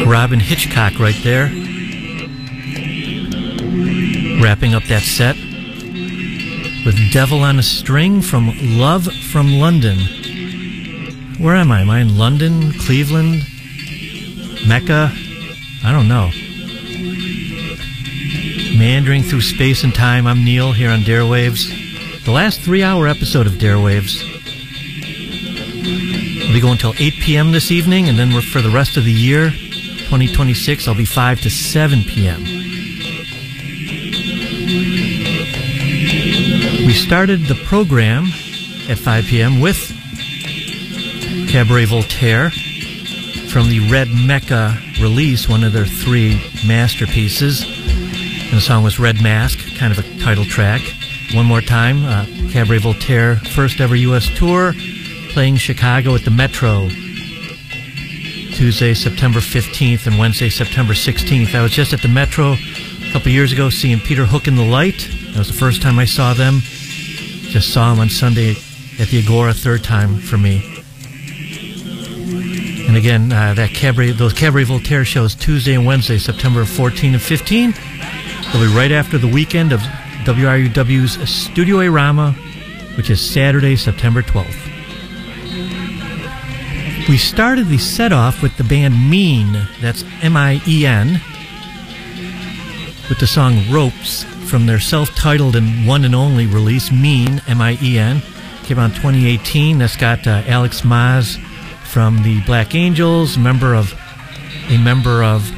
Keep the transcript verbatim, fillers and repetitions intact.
Robyn Hitchcock right there. Wrapping up that set with Devil on a String from Love from London. Where am I? Am I in London, Cleveland, Mecca? I don't know. Meandering through space and time, I'm Neil here on Darewaves. The last three-hour episode of Darewaves. We'll be going until eight p.m. this evening, and then we're, for the rest of the year, twenty twenty-six, I'll be five to seven p.m. We started the program at five p.m. with Cabaret Voltaire from the Red Mecca release, one of their three masterpieces. And the song was Red Mask, kind of a title track. One more time, uh, Cabaret Voltaire, first ever U S tour, playing Chicago at the Metro, Tuesday, September fifteenth, and Wednesday, September sixteenth. I was just at the Metro a couple years ago seeing Peter Hook and the Light. That was the first time I saw them. Just saw them on Sunday at the Agora, third time for me. And again, uh, that Cabaret, those Cabaret Voltaire shows Tuesday and Wednesday, September fourteenth and fifteenth. They'll be right after the weekend of W R U W's Studio A Rama, which is Saturday, September twelfth. We started the set off with the band Mean, that's M I E N, with the song Ropes from their self-titled and one and only release, Mean, M I E N. Came out in twenty eighteen. That's got uh, Alex Maz from the Black Angels, member of a member of